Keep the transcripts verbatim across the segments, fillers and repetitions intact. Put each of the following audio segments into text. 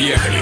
Поехали!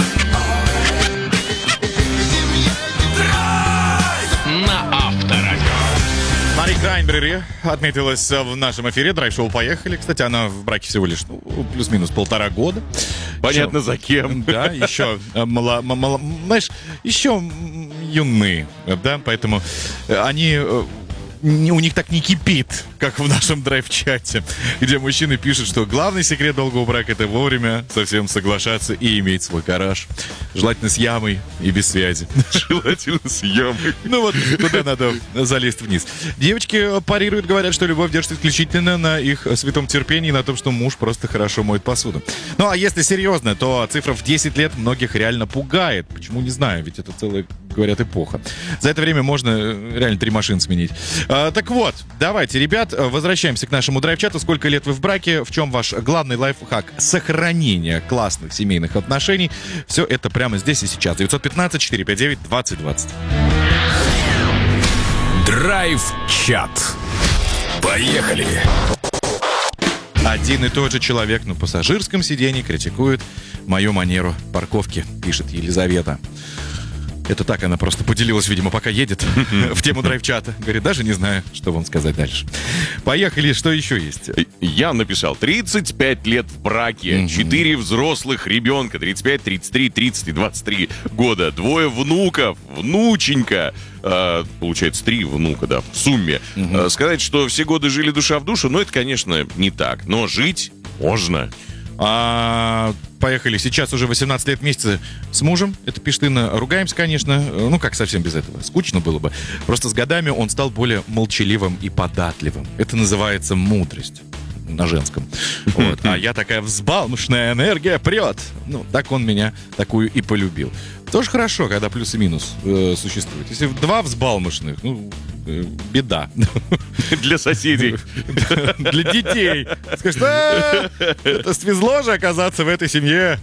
На Авторадио. Мари Краймбрери отметилась в нашем эфире. Драйв-шоу «Поехали». Кстати, она в браке всего лишь ну, плюс-минус полтора года. Понятно, еще, за кем. Да, еще, мало, мало, знаешь, еще юны, да, поэтому они... у них так не кипит, как в нашем драйв-чате, где мужчины пишут, что главный секрет долгого брака — это вовремя совсем соглашаться и иметь свой гараж. Желательно с ямой и без связи. Желательно с ямой. Ну вот, туда надо залезть вниз. Девочки парируют, говорят, что любовь держится исключительно на их святом терпении и на том, что муж просто хорошо моет посуду. Ну а если серьезно, то цифра в десять лет многих реально пугает. Почему, не знаю, ведь это целая, говорят, эпоха. За это время можно реально три машины сменить. А, так вот, давайте, ребят, возвращаемся к нашему драйв-чату. Сколько лет вы в браке? В чем ваш главный лайфхак сохранения классных семейных отношений? Все это прямо здесь и сейчас. девятьсот пятнадцать четыреста пятьдесят девять двадцать двадцать. Драйв-чат. Поехали! Один и тот же человек на пассажирском сиденье критикует мою манеру парковки, пишет Елизавета. Это так, она просто поделилась, видимо, пока едет в тему драйв-чата. Говорит, даже не знаю, что вам сказать дальше. Поехали, что еще есть? Я написал, тридцать пять лет в браке, четыре взрослых ребенка, тридцать пять, тридцать три, тридцать и двадцать три года, двое внуков, внученька, э, получается, три внука, да, в сумме. Э, сказать, что все годы жили душа в душу, ну, это, конечно, не так, но жить можно. А, поехали. Сейчас уже восемнадцать лет вместе с мужем. Это пишет Инна. Ругаемся, конечно. Ну, как совсем без этого? Скучно было бы. Просто с годами он стал более молчаливым и податливым. Это называется мудрость. На женском. Вот. А я такая взбалмошная энергия прет. Ну, так он меня такую и полюбил. Тоже хорошо, когда плюс и минус э, существует. Если два взбалмошных, ну, э, беда. Для соседей. Для детей. Скажешь, а, это свезло же оказаться в этой семье.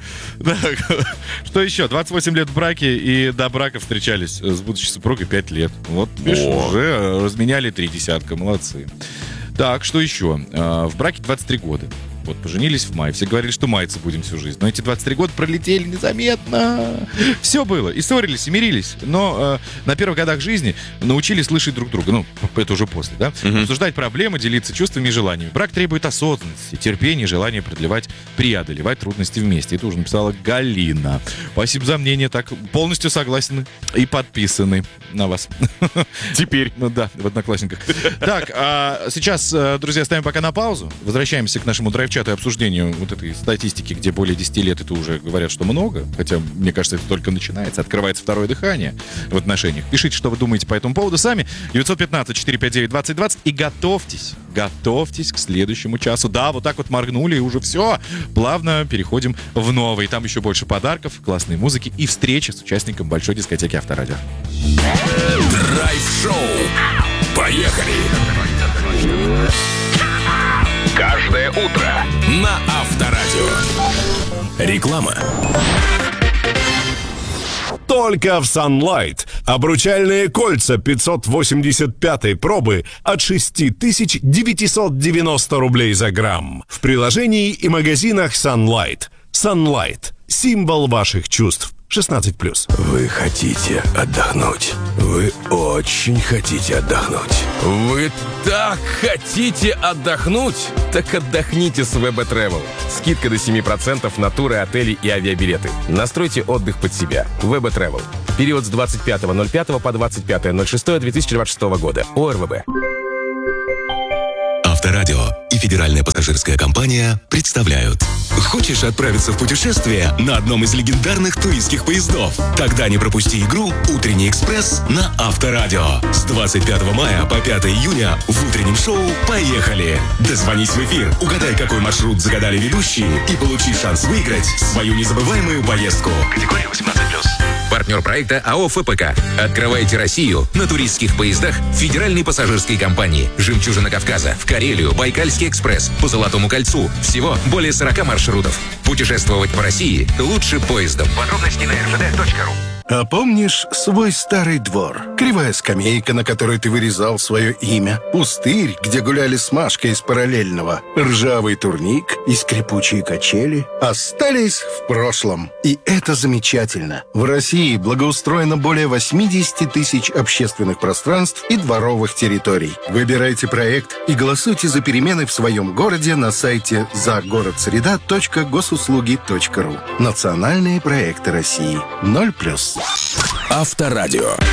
Что еще? двадцать восемь лет в браке и до брака встречались с будущей супругой пять лет. Вот, видишь, уже разменяли три десятка. Молодцы. Так, что еще? В браке двадцать три года. Вот, поженились в мае. Все говорили, что маяться будем всю жизнь. Но эти двадцать три года пролетели незаметно. Все было. И ссорились, и мирились. Но э, на первых годах жизни научились слышать друг друга. Ну, это уже после, да? Mm-hmm. Обсуждать проблемы, делиться чувствами и желаниями. Брак требует осознанности, терпения, желания преодолевать, преодолевать трудности вместе. Это уже написала Галина. Спасибо за мнение. Так, полностью согласен и подписаны на вас. Теперь. Ну да, в Одноклассниках. Так, а сейчас, друзья, ставим пока на паузу. Возвращаемся к нашему драйв-чату и обсуждению вот этой статистики, где более десяти лет, это уже говорят, что много. Хотя, мне кажется, это только начинается. Открывается второе дыхание в отношениях. Пишите, что вы думаете по этому поводу сами. девятьсот пятнадцать четыреста пятьдесят девять двадцать двадцать. И готовьтесь, готовьтесь к следующему часу. Да, вот так вот моргнули, и уже все. Плавно переходим в новый. Там еще больше подарков, классной музыки и встречи с участником большой дискотеки Авторадио. Драйв-шоу. Поехали! Каждое утро на Авторадио. Реклама. Только в Sunlight. Обручальные кольца пятьсот восемьдесят пятой пробы от шесть тысяч девятьсот девяносто рублей за грамм. В приложении и магазинах Sunlight. Sunlight. Символ ваших чувств. шестнадцать плюс. Вы хотите отдохнуть? Вы очень хотите отдохнуть. Вы так хотите отдохнуть? Так отдохните с ви би Travel. Скидка до семь процентов на туры, отели и авиабилеты. Настройте отдых под себя. ви би Travel. Период с двадцать пятого ноль пятого по двадцать пятое ноль шестое две тысячи двадцать шестого года. ОРВБ. Авторадио и Федеральная пассажирская компания представляют. Хочешь отправиться в путешествие на одном из легендарных туристских поездов? Тогда не пропусти игру «Утренний экспресс» на Авторадио. С двадцать пятого мая по пятое июня в утреннем шоу «Поехали». Дозвонись в эфир, угадай, какой маршрут загадали ведущие и получи шанс выиграть свою незабываемую поездку. Категория восемнадцать плюс. Партнер проекта АО ФПК. Открывайте Россию на туристских поездах Федеральной пассажирской компании. «Жемчужина Кавказа», в Карелию, Байкальский экспресс, по Золотому кольцу. Всего более сорока маршрутов. Путешествовать по России лучше поездом. Подробности на эр жэ дэ точка ру. А помнишь свой старый двор? Кривая скамейка, на которой ты вырезал свое имя, пустырь, где гуляли с Машкой из параллельного, ржавый турник и скрипучие качели остались в прошлом. И это замечательно. В России благоустроено более восемьдесят тысяч общественных пространств и дворовых территорий. Выбирайте проект и голосуйте за перемены в своем городе на сайте загородсреда точка госуслуги точка ру. Национальные проекты России. ноль плюс. Авторадио.